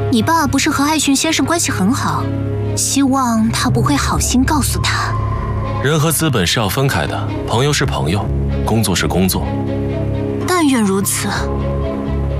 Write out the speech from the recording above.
你爸不是和艾逊先生关系很好，希望他不会好心告诉他。 人和资本是要分开的，朋友是朋友，工作是工作。 但愿如此。